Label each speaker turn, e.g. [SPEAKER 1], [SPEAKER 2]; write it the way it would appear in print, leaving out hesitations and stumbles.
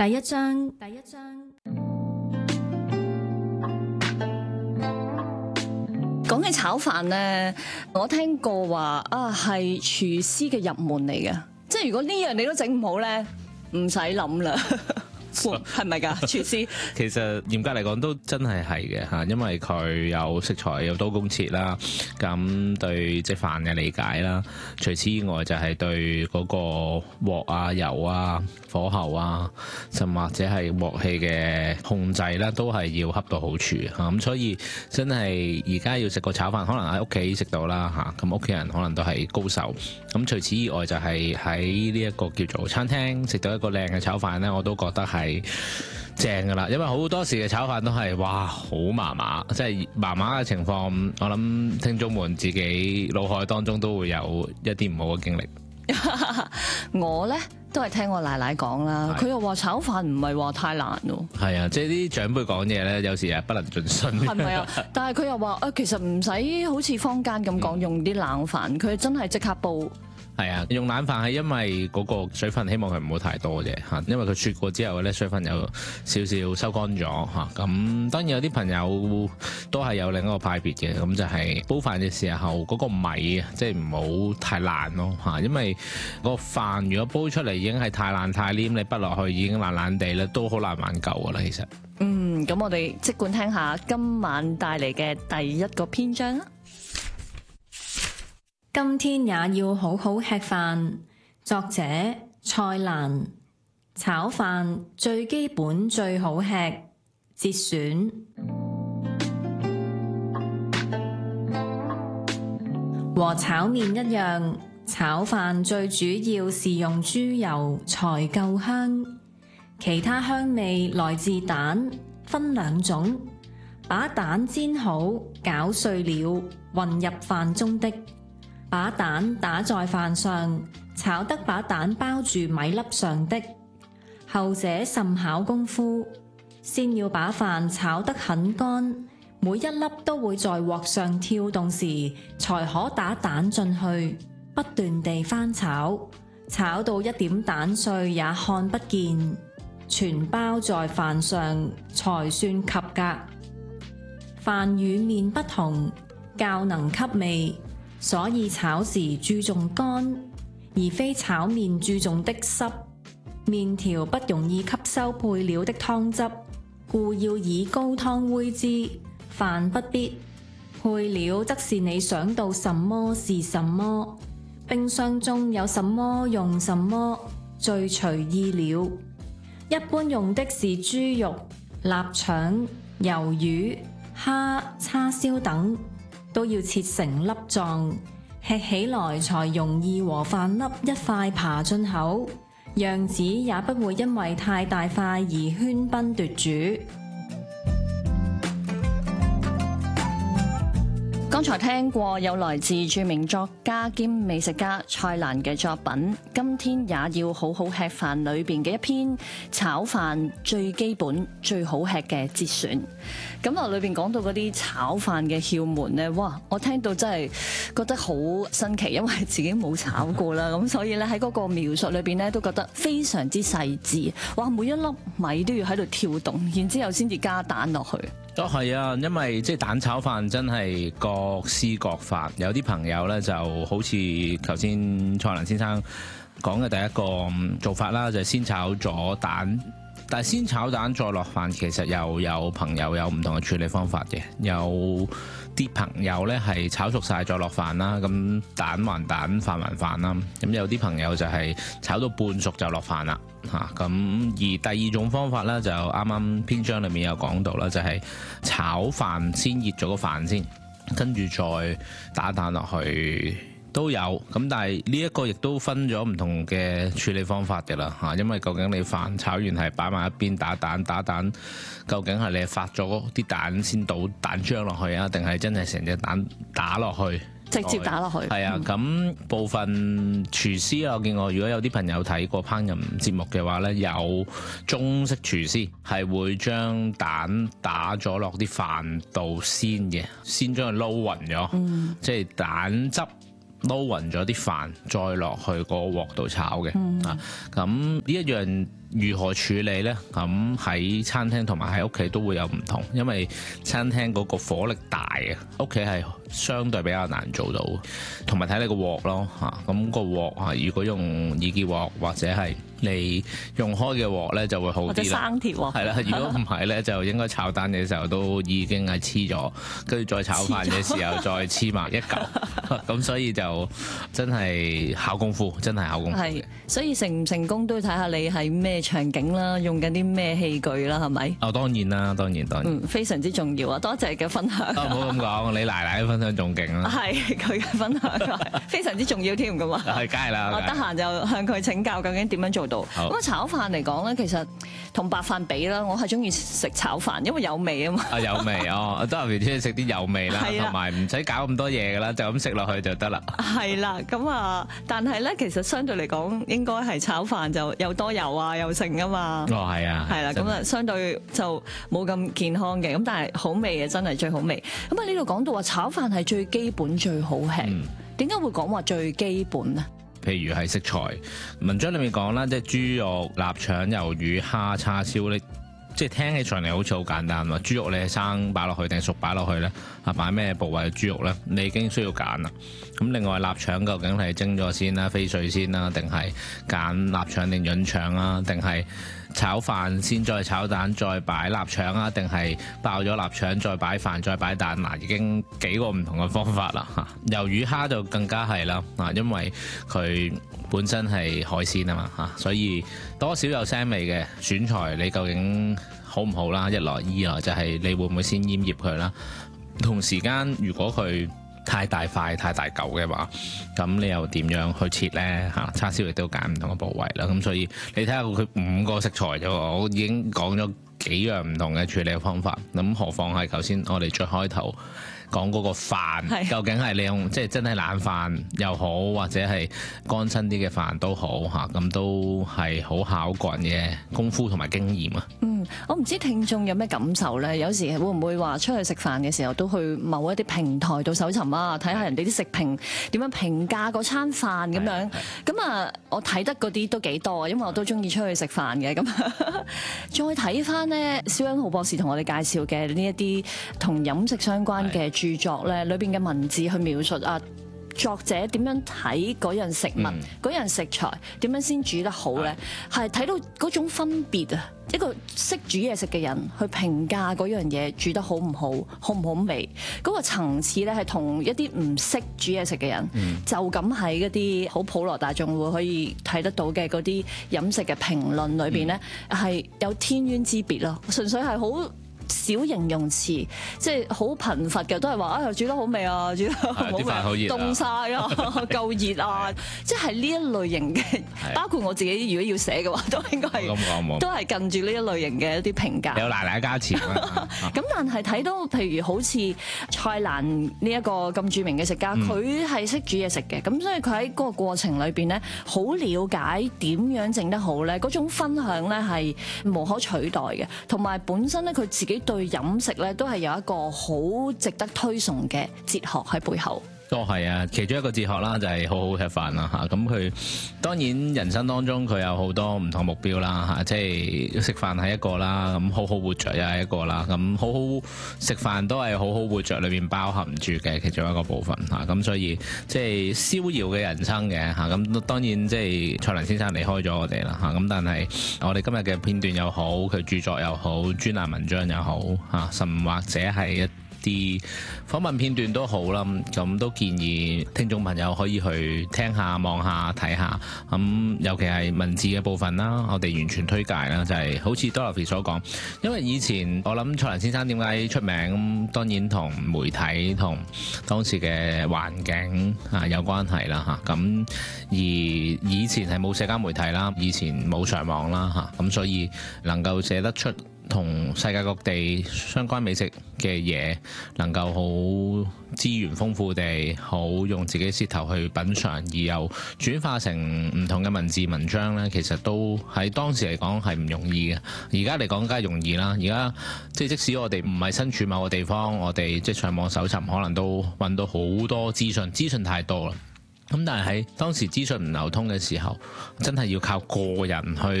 [SPEAKER 1] 第一章，
[SPEAKER 2] 講起炒飯咧，我聽過話係廚師嘅入門嚟嘅，即係如果呢樣你都整唔好咧，唔使諗啦。係咪㗎？廚師
[SPEAKER 3] 其實嚴格嚟講都真係嘅嚇，因為佢有食材有刀工切啦，咁對即係飯嘅理解啦。除此以外就係對嗰個鑊啊、油啊、火候啊，甚或者係鑊氣嘅控制啦，都係要恰到好處嚇。咁所以真係而家要食個炒飯，可能喺屋企食到啦嚇，咁屋企人可能都係高手。咁除此以外就係喺呢一個叫做餐廳食到一個靚嘅炒飯呢，我都覺得係正噶啦，因為好多時嘅炒飯都係哇好麻麻，即係麻麻嘅情況，我諗聽眾們自己腦海當中都會有一啲唔好嘅經歷。
[SPEAKER 2] 我呢都係聽我奶奶講啦，佢又話炒飯唔係話太難喎。
[SPEAKER 3] 係啊，即係啲長輩講嘢呢，有時係不能盡信。
[SPEAKER 2] 係咪啊？但係佢又話其實唔使好似坊間咁講用啲冷飯，佢真係即刻煲。
[SPEAKER 3] 係啊，用冷飯係因為嗰個水分希望佢唔好太多啫嚇，因為佢雪過之後咧水分有少少收乾咗嚇。咁當然有啲朋友都係有另一個派別嘅，咁就係煲飯嘅時候嗰個米啊，即係唔好太爛咯嚇，因為個飯如果煲出嚟已經係太爛太黏，你滗落去已經爛爛地咧，都好難挽救噶啦其實。
[SPEAKER 2] 咁我哋即管聽下今晚帶嚟嘅第一個篇章啊！
[SPEAKER 1] 今天也要好好吃飯。作者蔡瀾。炒飯最基本最好吃。節選。和炒麵一樣，炒飯最主要是用豬油才夠香，其他香味來自蛋，分兩種，把蛋煎好攪碎了混入飯中的，把蛋打在飯上，炒得把蛋包住米粒上的，後者甚考功夫。先要把飯炒得很乾，每一粒都會在鑊上跳動時，才可打蛋進去，不斷地翻炒，炒到一點蛋碎也看不見，全包在飯上才算及格。飯與麵不同，較能吸味，所以炒時注重乾，而非炒麵注重的濕。麵條不容易吸收配料的湯汁，故要以高湯煨之。飯不必，配料則是你想到什麼是什麼，冰箱中有什麼用什麼，最隨意了。一般用的是豬肉、臘腸、魷魚、蝦、叉燒等，都要切成粒狀，吃起來才容易和飯粒一塊爬進口，樣子也不會因為太大塊而喧賓奪主。
[SPEAKER 2] 剛才聽過有來自著名作家兼美食家蔡瀾嘅作品《今天也要好好吃飯》裏邊嘅一篇炒飯最基本最好吃嘅節選。咁啊，裏邊講到嗰啲炒飯嘅竅門咧，哇！我聽到真係覺得好新奇，因為自己冇炒過啦，咁所以咧喺嗰個描述裏邊咧都覺得非常之細緻。哇！每一粒米都要喺度跳動，然之後先至加蛋落去。
[SPEAKER 3] 都係啊，因為即係蛋炒飯真係各施各法，有啲朋友咧就好似頭先蔡瀾先生講嘅第一個做法啦，就係先炒咗蛋。但係先炒蛋再落飯，其實又有朋友有唔同嘅處理方法嘅。有啲朋友呢係炒熟晒再落飯啦，咁蛋還蛋，飯還飯啦。咁有啲朋友就係炒到半熟就落飯啦嚇。咁而第二種方法呢，就啱啱篇章裏面有講到啦，就係炒飯先熱咗個飯先，跟住再打蛋落去。都有咁，但係呢一個亦都分咗唔同嘅處理方法嘅啦嚇，因為究竟你飯炒完係擺埋一邊打蛋，究竟係你發咗啲蛋先倒蛋漿落去啊，定係真係成隻蛋打落去？
[SPEAKER 2] 直接打落去。
[SPEAKER 3] 係啊，咁部分廚師啊，我見過，如果有啲朋友睇過烹飪節目嘅話呢，有中式廚師係會將蛋打咗落啲飯度先嘅，先將佢撈勻咗，即係蛋汁撈勻咗啲飯，再落去個鑊度炒嘅。咁呢一樣如何處理呢？咁喺餐廳同埋喺屋企都會有唔同，因為餐廳嗰個火力大啊，屋企係相對比較難做到，同埋睇你個鑊咯嚇。咁個鑊啊，如果用易潔鑊或者係你用開嘅鑊呢，就會好啲啦。或者
[SPEAKER 2] 生鐵鑊。係
[SPEAKER 3] 啦，如果唔係呢，就應該炒蛋嘅時候都已經係黐咗，跟住再炒飯嘅時候再黐埋一嚿。咁所以就真係考功夫，真係考功夫。
[SPEAKER 2] 係，所以成唔成功都要睇下你係咩場景啦，用緊啲咩器具啦，係咪？
[SPEAKER 3] 哦，當然啦，當然。
[SPEAKER 2] 非常之重要啊！多謝你嘅分享。
[SPEAKER 3] 唔好咁講，你奶奶嘅分享仲勁啦。
[SPEAKER 2] 係，佢嘅分享非常之重要添，咁啊。
[SPEAKER 3] 係，梗係啦。
[SPEAKER 2] 我得閒就向佢請教究竟點樣做到。咁啊，炒飯嚟講咧，其實同白飯比啦，我係中意食炒飯，因為有味啊嘛。啊，
[SPEAKER 3] 有味哦，都係中意食啲有味啦，同埋唔使搞咁多嘢噶啦，就咁食落去就得啦。
[SPEAKER 2] 係啦，咁啊，但係咧，其實相對嚟講，應該係炒飯就又多油啊，又剩啊嘛。
[SPEAKER 3] 哦，係啊。
[SPEAKER 2] 係啦，咁啊，相對就冇咁健康嘅，咁但係好味嘅真係最好味。咁啊，呢度講到話炒飯係最基本最好吃，點解會講話最基本呢？
[SPEAKER 3] 譬如係食材，文章裏面講啦，即係豬肉、臘腸、魷魚、蝦、叉燒，你即係聽起上嚟好似好簡單喎。豬肉你係生擺落去定係熟擺落去咧？啊，擺咩部位嘅豬肉咧？你已經需要揀啦。咁另外臘腸究竟係蒸咗先啦、飛水先啦，定係揀臘腸定潤腸啊？定係炒飯先再炒蛋再擺臘腸啊？定係爆咗臘腸再擺飯再擺蛋？嗱，已經幾個唔同嘅方法啦嚇。魷魚蝦就更加係啦，啊，因為佢本身係海鮮啊嘛嚇，所以多少有腥味嘅選材，你究竟好唔好啦？一來，二來就係你會唔會先醃醃佢啦？同時間如果佢太大塊太大嚿嘅話，咁你又點樣去切呢？嚇，叉燒亦都揀唔同嘅部位啦。咁所以你睇下佢5個食材啫喎，我已經講咗幾樣唔同嘅處理嘅方法。咁何況係頭先我哋最開頭講嗰個飯，究竟係你用即係真係冷飯又好，或者係乾身啲嘅飯都好嚇，咁都係好考個人嘅功夫同埋經驗啊。
[SPEAKER 2] 我唔知聽眾有咩感受咧？有時會唔會話出去食飯嘅時候都去某一啲平台度搜尋啊，睇下人哋啲食評點樣評價嗰餐飯咁樣。咁啊，我睇得嗰啲都幾多，因為我都中意出去食飯嘅。咁再睇翻咧，蕭欣浩博士同我哋介紹嘅呢一啲同飲食相關嘅著作咧，裏邊嘅文字去描述啊，作者點樣睇嗰樣食物、嗰樣食材點樣先煮得好咧？係睇到嗰種分別啊！一個識煮嘢食嘅人去評價嗰樣嘢煮得好唔好、好唔好味，嗰個層次咧係同一啲唔識煮嘢食嘅人，就咁喺嗰啲好普羅大眾會可以睇得到嘅嗰啲飲食嘅評論裏邊咧，係有天淵之別咯。純粹係好少形容詞，即係好貧乏嘅，都係話啊煮得好味啊，煮得好味，凍晒啊，夠熱啊，即係呢一類型嘅，包括我自己如果要寫嘅話，都應該係都係近住呢一類型嘅一啲評價。
[SPEAKER 3] 有奶奶加持啦。
[SPEAKER 2] 咁但係睇到譬如好似蔡瀾呢一個咁著名嘅食家，佢係識煮嘢食嘅，咁所以佢喺嗰個過程裏邊咧，好了解點樣整得好咧，嗰種分享咧係無可取代嘅，同埋本身咧佢自己對飲食咧都係有一個好值得推崇嘅哲學喺背後。
[SPEAKER 3] 都係啊，其中一個哲學啦，就係好好吃飯啦嚇。咁佢當然人生當中佢有好多唔同目標啦嚇，即係食飯係一個啦，咁好好活着又係一個啦。咁好好食飯都係好好活着裏邊包含住嘅其中一個部分嚇。咁所以即係逍遙嘅人生嘅嚇。咁當然即係蔡瀾先生離開咗我哋啦嚇。咁但係我哋今日嘅片段又好，佢著作又好，專欄文章又好嚇，甚或者係啲訪問片段都好啦，咁都建議聽眾朋友可以去聽下、望下、睇下。咁尤其係文字嘅部分啦，我哋完全推介啦，就係好似 Dorothy 所講，因為以前我諗蔡瀾先生點解出名，咁當然同媒體同當時嘅環境啊有關係啦嚇。咁而以前係冇社交媒體啦，以前冇上網啦嚇，咁所以能夠寫得出同世界各地相關美食嘅嘢，能夠好資源豐富地，好用自己舌頭去品嚐，而又轉化成唔同嘅文字文章呢，其實都喺當時嚟講係唔容易嘅。而家嚟講梗係容易啦。而家即使我哋唔係身處某個地方，我哋即係上網搜尋，可能都揾到好多資訊，資訊太多啦。 咁但係喺當時資訊唔流通嘅時候，真係要靠個人去